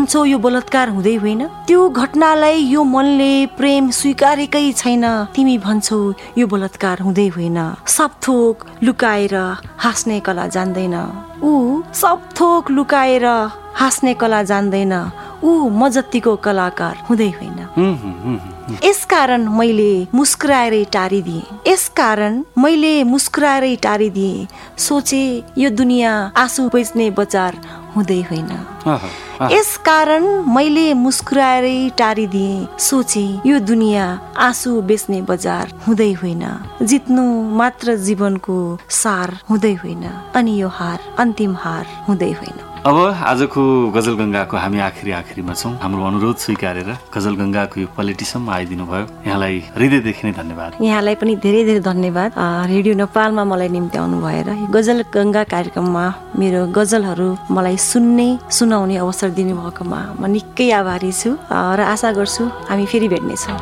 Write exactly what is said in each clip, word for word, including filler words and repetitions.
भन्छौ यो बलात्कार हुँदै होइन, त्यो घटनालाई यो मनले प्रेम स्वीकारेकै छैन, तिमी भन्छौ यो बलात्कार हुँदै होइन। सब थोक लुकाएर हाँस्ने कला जान्दैन, ऊ सब थोक लुकाएर हाँस्ने कला जान्दैन, ऊ म जतिको कलाकार हुँदै होइन। यसकारण मैले मुस्कुराएरै टारिदिए, यसकारण मैले मुस्कुराएरै टारिदिए, सोचे यो दुनियाँ आँसु बेच्ने बजार हुँदै होइन। यसकारण मैले मुस्कुराएरै टारिदिए, सोचे यो दुनियाँ आँसु बेच्ने बजार हुँदै होइन। जित्नु मात्र जीवनको सार हुँदै होइन, अनि यो हार अन्तिम हार हुँदै होइन। अब आजको गजल गङ्गाको हामी आखिरी आखिरीमा छौँ। हाम्रो अनुरोध स्वीकारेर गजल गङ्गाको यो पलेटीसम्म आइदिनु भयो, यहाँलाई हृदयदेखि नै धन्यवाद। यहाँलाई पनि धेरै धेरै धन्यवाद, रेडियो नेपालमा मलाई निम्ति आउनु भएर गजल गङ्गा कार्यक्रममा मेरो गजलहरू मलाई सुन्ने सुनाउने अवसर दिनुभएकोमा म निकै आभारी छु र आशा गर्छु हामी फेरि भेट्नेछौँ।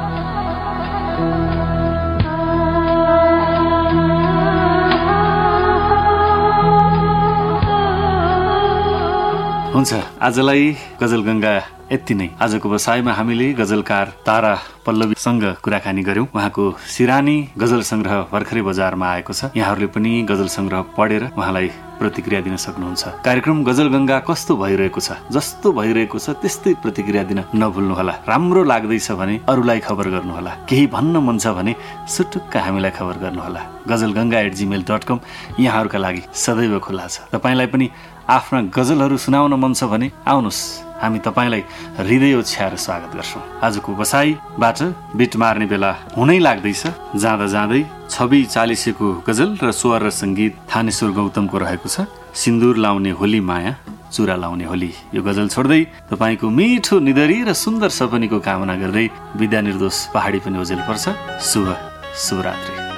हुन्छ, आजलाई गजल गङ्गा यति नै। आजको बसाइमा हामीले गजलकार तारा पल्लवीसँग कुराकानी गर्यौं। उहाँको सिरानी गजल संग्रह भर्खरै बजारमा आएको छ, यहाँहरूले पनि गजल संग्रह पढेर उहाँलाई प्रतिक्रिया दिन सक्नुहुन्छ। कार्यक्रम गजल गङ्गा कस्तो भइरहेको छ, जस्तो भइरहेको छ त्यस्तै प्रतिक्रिया दिन नभुल्नुहोला। राम्रो लाग्दैछ भने अरूलाई खबर गर्नुहोला, केही भन्न मन छ भने सुटुक्क हामीलाई खबर गर्नुहोला। गजल गङ्गा एट जीमेल डट कम यहाँहरूका लागि सदैव खुल्ला छ। तपाईँलाई पनि आफ्ना गजलहरू सुनाउन मन छ भने आउनुहोस्, हामी तपाईँलाई हृदय ओछ्याएर स्वागत गर्छौँ। आजको बसाईबाट बिट मार्ने बेला हुनै लाग्दैछ। जाँदा जाँदै छवि चालिसेको गजल र स्वर र सङ्गीत थानेश्वर गौतमको रहेको छ। सिन्दुर लाउने होली माया चुरा लाउने होली, यो गजल छोड्दै तपाईँको मिठो निदरी र सुन्दर सपनीको कामना गर्दै विद्या निर्दोष पहाडी पनि ओझेल पर्छ। शुभ शुभरात्रि।